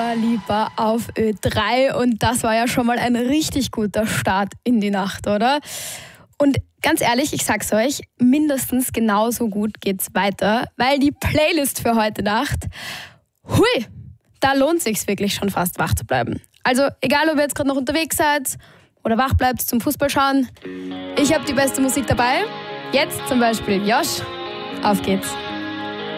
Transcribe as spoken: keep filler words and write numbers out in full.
Dua Lipa auf Ö drei und das war ja schon mal ein richtig guter Start in die Nacht, oder? Und ganz ehrlich, ich sag's euch, mindestens genauso gut geht's weiter, weil die Playlist für heute Nacht, hui, da lohnt sich's wirklich schon fast wach zu bleiben. Also egal, ob ihr jetzt gerade noch unterwegs seid oder wach bleibt zum Fußball schauen, ich habe die beste Musik dabei. Jetzt zum Beispiel Josh, auf geht's.